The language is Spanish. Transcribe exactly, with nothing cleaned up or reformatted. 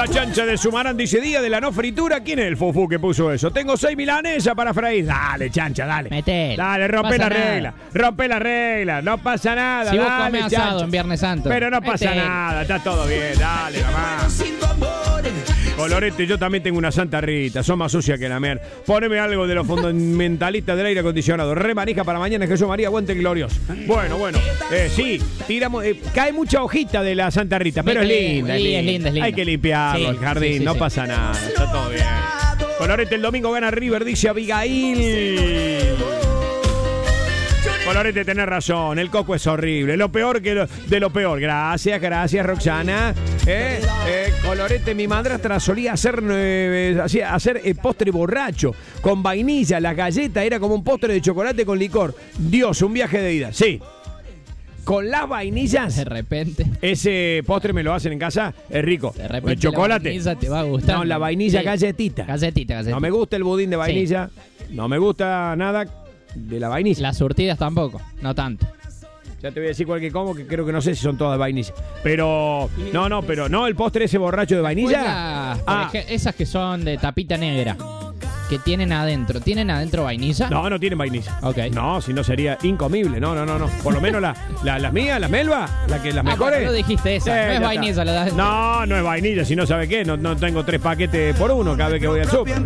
La chancha de Sumarán dice: día de la no fritura. ¿Quién es el fufú que puso eso? Tengo seis milanesas para freír. Dale, chancha, dale. Metele. Dale, rompe la Pasa regla. Rompe la regla. No pasa nada. Si vos dale, comés chancha. asado en Viernes Santo. Pero no pasa Metele. nada. Está todo bien. Dale, mamá. Colorete, yo también tengo una Santa Rita. Son más sucias que la mer. Poneme algo de los fundamentalistas del aire acondicionado. Remanija para mañana, Jesús María, aguante glorioso. Bueno, bueno. Eh, sí, tiramos. Eh, cae mucha hojita de la Santa Rita, pero es Metele. linda, Sí, es es linda, es linda. Hay que limpiarlo, Sí, el jardín. sí, sí, no sí. pasa nada. Está todo bien. Colorete, el domingo gana River, dice Abigail. Colorete, tenés razón, el coco es horrible, lo peor que lo, de lo peor. Gracias, gracias, Roxana. Eh, eh, Colorete, mi madrastra solía hacer, eh, hacía hacer eh, postre borracho, con vainilla, la galleta era como un postre de chocolate con licor. Dios, un viaje de ida, sí. Con las vainillas, De repente. ese postre me lo hacen en casa, es rico. De repente El chocolate. la vainilla te va a gustar. No, la vainilla Sí. galletita. Galletita, galletita. No me gusta el budín de vainilla, no me gusta nada de la vainilla. Las surtidas tampoco, no tanto. Ya te voy a decir cuál que como, que creo que no sé si son todas de vainilla. Pero, no, no, pero no, el postre ese borracho de vainilla. Después las- por Ah, ej- esas que son de tapita negra, que tienen adentro, ¿tienen adentro vainilla? no, no tienen vainilla. Ok. No, si no sería incomible. No, no, no, no. Por lo menos la, la- las mías, las Melva, la que, las Ah, mejores. bueno, no dijiste esa, no es ya está. vainilla, la das- No, no es vainilla, si no sabe qué. No, no tengo tres paquetes por uno cada vez que voy al súper.